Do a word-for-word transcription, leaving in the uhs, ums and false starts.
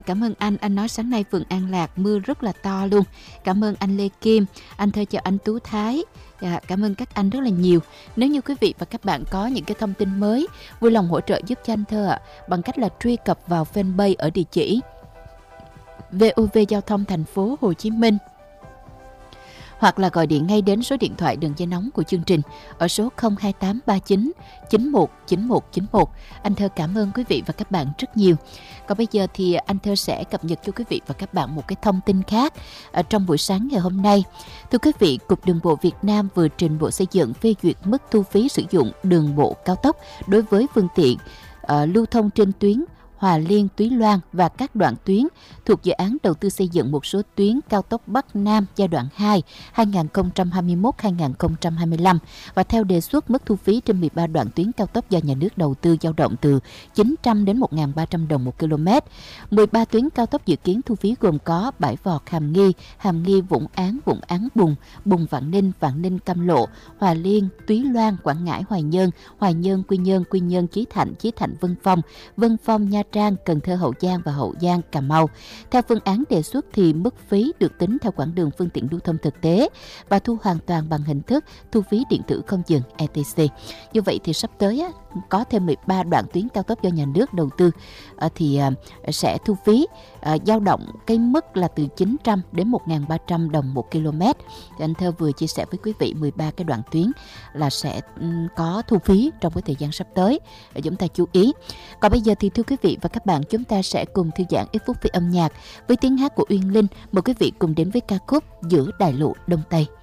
Cảm ơn anh, anh nói sáng nay phường An Lạc mưa rất là to luôn. Cảm ơn anh Lê Kim, anh Thơ chào anh Tú Thái. Dạ, cảm ơn các anh rất là nhiều. Nếu như quý vị và các bạn có những cái thông tin mới, vui lòng hỗ trợ giúp cho anh Thơ ạ, bằng cách là truy cập vào fanpage ở địa chỉ vê o vê Giao thông Thành phố Hồ Chí Minh, hoặc là gọi điện ngay đến số điện thoại đường dây nóng của chương trình ở số không hai tám ba chín chín một chín một chín một. Anh Thơ cảm ơn quý vị và các bạn rất nhiều. Còn bây giờ thì anh Thơ sẽ cập nhật cho quý vị và các bạn một cái thông tin khác ở trong buổi sáng ngày hôm nay. Thưa quý vị, Cục Đường bộ Việt Nam vừa trình Bộ Xây dựng phê duyệt mức thu phí sử dụng đường bộ cao tốc đối với phương tiện uh, lưu thông trên tuyến Hòa Liên, Túy Loan và các đoạn tuyến thuộc dự án đầu tư xây dựng một số tuyến cao tốc Bắc Nam giai đoạn hai hai nghìn không trăm hai mươi mốt đến hai nghìn không trăm hai mươi lăm, và theo đề xuất mức thu phí trên mười ba đoạn tuyến cao tốc do nhà nước đầu tư dao động từ chín trăm đến một nghìn ba trăm đồng một km. mười ba tuyến cao tốc dự kiến thu phí gồm có Bãi Vọt, Hàm Nghi, Hàm Nghi, Vũng Áng, Vũng Áng, Bùng, Bùng Vạn Ninh, Vạn Ninh, Cam Lộ, Hòa Liên, Túy Loan, Quảng Ngãi, Hoài Nhơn, Hoài Nhơn, Quy Nhơn, Quy Nhơn, Chí Thạnh, Chí Thạnh, Vân Phong, Vân Phong, Nha Trang, Cần Thơ, Hậu Giang và Hậu Giang, Cà Mau. Theo phương án đề xuất thì mức phí được tính theo quãng đường phương tiện lưu thông thực tế và thu hoàn toàn bằng hình thức thu phí điện tử không dừng e tê xê. Như vậy thì sắp tới á, có thêm mười ba đoạn tuyến cao tốc do nhà nước đầu tư à, thì à, sẽ thu phí à, dao động cái mức là từ chín trăm đến một nghìn ba trăm đồng một km. Thì anh Thơ vừa chia sẻ với quý vị mười ba cái đoạn tuyến là sẽ um, có thu phí trong cái thời gian sắp tới. Chúng ta chú ý. Còn bây giờ thì thưa quý vị và các bạn, chúng ta sẽ cùng thư giãn ít phút với âm nhạc với tiếng hát của Uyên Linh. Mời quý vị cùng đến với ca khúc Giữa Đại Lộ Đông Tây.